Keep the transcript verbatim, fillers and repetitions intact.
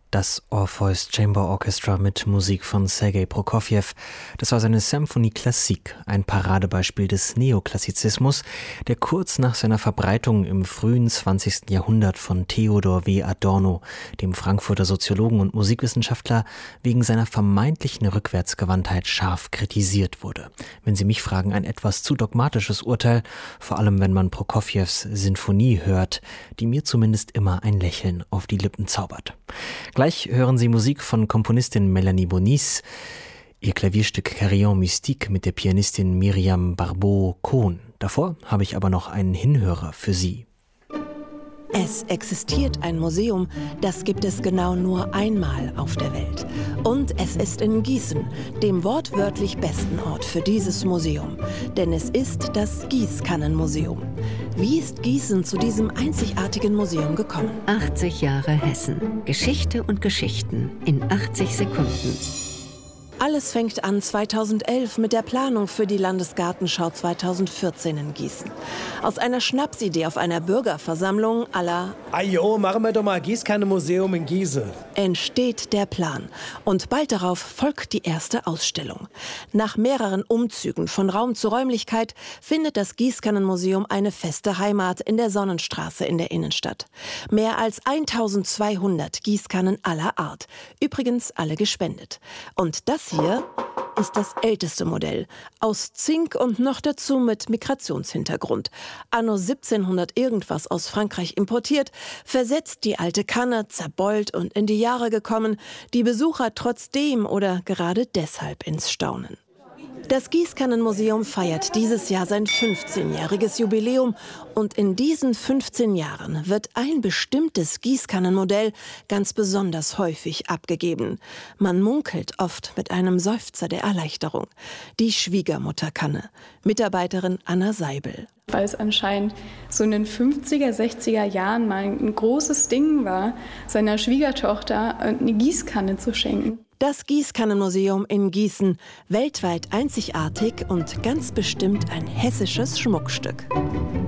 Das Orpheus Chamber Orchestra mit Musik von Sergei Prokofjew. Das war seine Symphonie Classique, ein Paradebeispiel des Neoklassizismus, der kurz nach seiner Verbreitung im frühen zwanzigsten Jahrhundert von Theodor W. Adorno, dem Frankfurter Soziologen und Musikwissenschaftler, wegen seiner vermeintlichen Rückwärtsgewandtheit scharf kritisiert wurde. Wenn Sie mich fragen, ein etwas zu dogmatisches Urteil, vor allem wenn man Prokofjews Sinfonie hört, die mir zumindest immer ein Lächeln auf die Lippen zaubert. Gleich hören Sie Musik von Komponistin Melanie Bonis, ihr Klavierstück Carillon Mystique mit der Pianistin Miriam Barbeau-Kohn. Davor habe ich aber noch einen Hinhörer für Sie. Es existiert ein Museum, das gibt es genau nur einmal auf der Welt. Und es ist in Gießen, dem wortwörtlich besten Ort für dieses Museum. Denn es ist das Gießkannenmuseum. Wie ist Gießen zu diesem einzigartigen Museum gekommen? achtzig Jahre Hessen. Geschichte und Geschichten in achtzig Sekunden. Alles fängt an zweitausendelf mit der Planung für die Landesgartenschau zweitausendvierzehn in Gießen. Aus einer Schnapsidee auf einer Bürgerversammlung à la Ajo, machen wir doch mal Gießkannenmuseum in Gießen. Entsteht der Plan. Und bald darauf folgt die erste Ausstellung. Nach mehreren Umzügen von Raum zu Räumlichkeit findet das Gießkannenmuseum eine feste Heimat in der Sonnenstraße in der Innenstadt. Mehr als eintausendzweihundert Gießkannen aller Art. Übrigens alle gespendet. Und das hier ist das älteste Modell, aus Zink und noch dazu mit Migrationshintergrund. Anno siebzehnhundert irgendwas aus Frankreich importiert, versetzt die alte Kanne, zerbeult und in die Jahre gekommen, die Besucher trotzdem oder gerade deshalb ins Staunen. Das Gießkannenmuseum feiert dieses Jahr sein fünfzehnjähriges Jubiläum und in diesen fünfzehn Jahren wird ein bestimmtes Gießkannenmodell ganz besonders häufig abgegeben. Man munkelt oft mit einem Seufzer der Erleichterung. Die Schwiegermutterkanne, Mitarbeiterin Anna Seibel. Weil es anscheinend so in den fünfziger, sechziger Jahren mal ein großes Ding war, seiner Schwiegertochter eine Gießkanne zu schenken. Das Gießkannenmuseum in Gießen, weltweit einzigartig und ganz bestimmt ein hessisches Schmuckstück.